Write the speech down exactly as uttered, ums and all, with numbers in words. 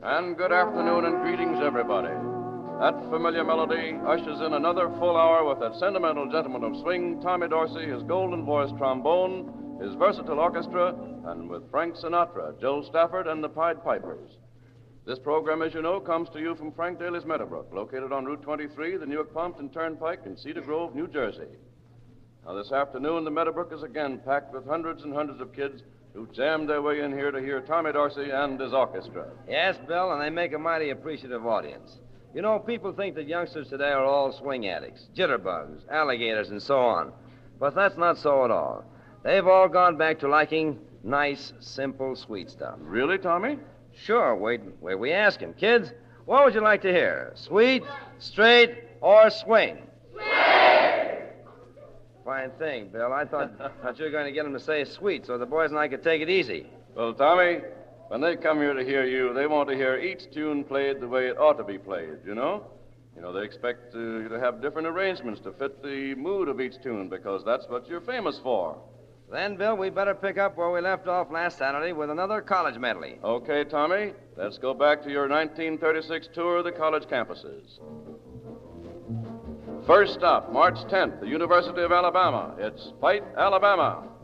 And good afternoon and greetings, everybody. That familiar melody ushers in another full hour with that sentimental gentleman of swing, Tommy Dorsey, his golden voice trombone, his versatile orchestra, and with Frank Sinatra, Joe Stafford, and the Pied Pipers. This program, as you know, comes to you from Frank Daly's Meadowbrook, located on Route twenty-three, the Newark-Pompton Turnpike in Cedar Grove, New Jersey. Now, this afternoon, the Meadowbrook is again packed with hundreds and hundreds of kids who jammed their way in here to hear Tommy Dorsey and his orchestra. Yes, Bill, and they make a mighty appreciative audience. You know, people think that youngsters today are all swing addicts, jitterbugs, alligators, and so on. But that's not so at all. They've all gone back to liking nice, simple, sweet stuff. Really, Tommy? Sure, wait, wait, we ask him. Kids, what would you like to hear? Sweet, straight, or swing? Fine thing, Bill. I thought, thought you were going to get them to say sweet so the boys and I could take it easy. Well, Tommy, when they come here to hear you, they want to hear each tune played the way it ought to be played, you know? You know, they expect uh, you to have different arrangements to fit the mood of each tune because that's what you're famous for. Then, Bill, we better pick up where we left off last Saturday with another college medley. Okay, Tommy, let's go back to your nineteen thirty-six tour of the college campuses. First stop, March tenth, the University of Alabama. It's Fight, Alabama.